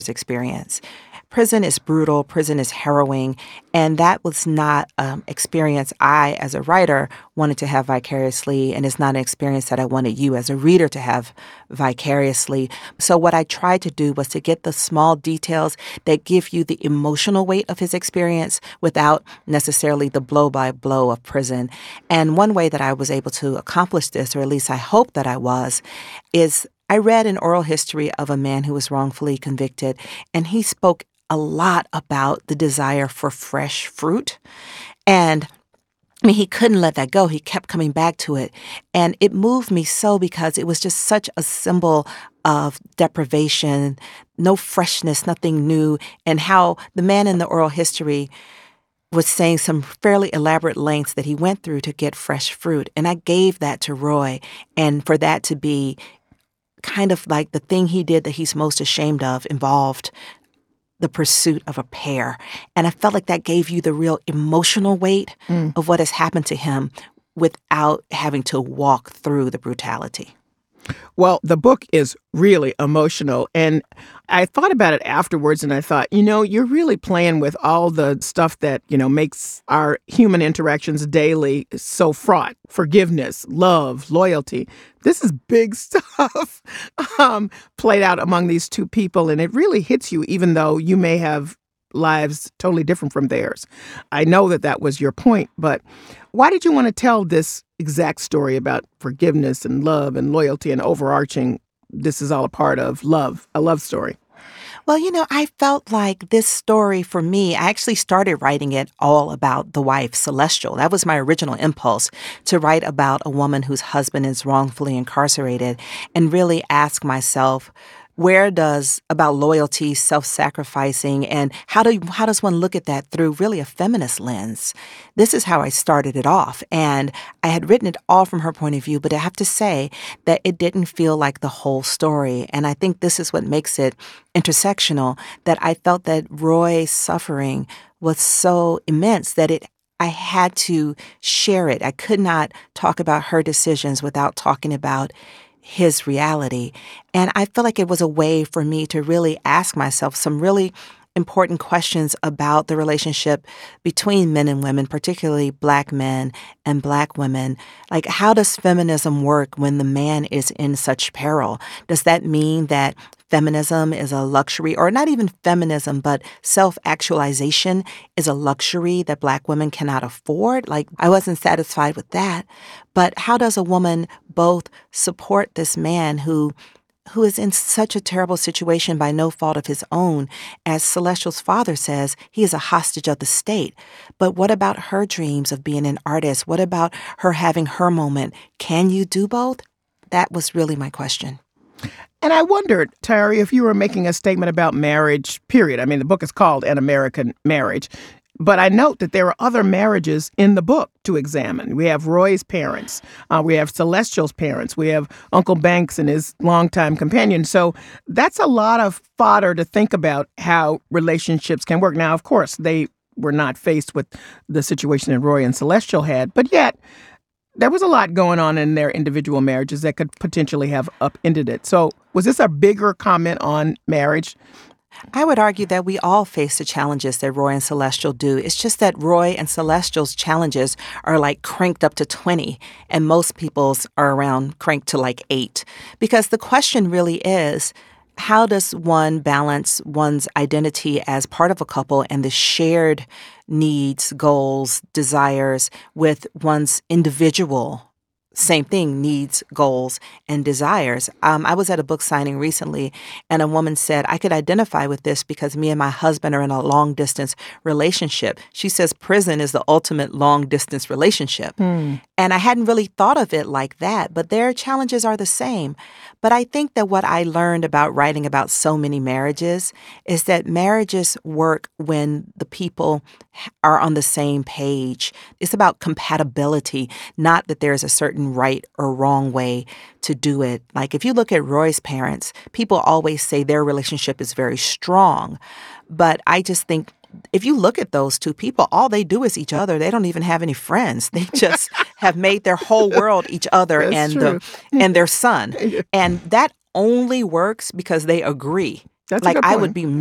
experience. Prison is brutal, prison is harrowing, and that was not experience I, as a writer, wanted to have vicariously, and it's not an experience that I wanted you, as a reader, to have vicariously. So what I tried to do was to get the small details that give you the emotional weight of his experience without necessarily the blow-by-blow of prison. And one way that I was able to accomplish this, or at least I hope that I was, is I read an oral history of a man who was wrongfully convicted, and he spoke a lot about the desire for fresh fruit. And I mean, he couldn't let that go. He kept coming back to it. And it moved me so because it was just such a symbol of deprivation, no freshness, nothing new, and how the man in the oral history was saying some fairly elaborate lengths that he went through to get fresh fruit. And I gave that to Roy, and for that to be kind of like the thing he did that he's most ashamed of involved the pursuit of a pear. And I felt like that gave you the real emotional weight of what has happened to him without having to walk through the brutality. Well, the book is really emotional. And I thought about it afterwards and I thought, you're really playing with all the stuff that, makes our human interactions daily so fraught. Forgiveness, love, loyalty. This is big stuff played out among these two people. And it really hits you, even though you may have lives totally different from theirs. I know that was your point, but why did you want to tell this exact story about forgiveness and love and loyalty and overarching, this is all a part of love, a love story? Well, I felt like this story for me, I actually started writing it all about the wife, Celestial. That was my original impulse, to write about a woman whose husband is wrongfully incarcerated and really ask myself, where does about loyalty, self-sacrificing, and how does one look at that through really a feminist lens? This is how I started it off. And I had written it all from her point of view, but I have to say that it didn't feel like the whole story. And I think this is what makes it intersectional, that I felt that Roy's suffering was so immense that I had to share it. I could not talk about her decisions without talking about his reality. And I feel like it was a way for me to really ask myself some really important questions about the relationship between men and women, particularly Black men and Black women. Like, how does feminism work when the man is in such peril? Does that mean that feminism is a luxury, or not even feminism, but self-actualization is a luxury that Black women cannot afford? Like, I wasn't satisfied with that. But how does a woman both support this man who is in such a terrible situation by no fault of his own? As Celestial's father says, he is a hostage of the state. But what about her dreams of being an artist? What about her having her moment? Can you do both? That was really my question. And I wondered, Tari, if you were making a statement about marriage, period. I mean, the book is called An American Marriage. But I note that there are other marriages in the book to examine. We have Roy's parents. We have Celestial's parents. We have Uncle Banks and his longtime companion. So that's a lot of fodder to think about how relationships can work. Now, of course, they were not faced with the situation that Roy and Celestial had. But yet, there was a lot going on in their individual marriages that could potentially have upended it. So was this a bigger comment on marriage? I would argue that we all face the challenges that Roy and Celestial do. It's just that Roy and Celestial's challenges are like cranked up to 20, and most people's are around cranked to like 8. Because the question really is, how does one balance one's identity as part of a couple and the shared needs, goals, desires with one's individual, same thing, needs, goals, and desires? I was at a book signing recently, and a woman said, I could identify with this because me and my husband are in a long-distance relationship. She says prison is the ultimate long-distance relationship. And I hadn't really thought of it like that, but their challenges are the same. But I think that what I learned about writing about so many marriages is that marriages work when the people are on the same page. It's about compatibility, not that there's a certain right or wrong way to do it. Like, if you look at Roy's parents, people always say their relationship is very strong. But I just think if you look at those two people, all they do is each other. They don't even have any friends. They just have made their whole world each other and their son. And that only works because they agree That's a Like, good I would point. be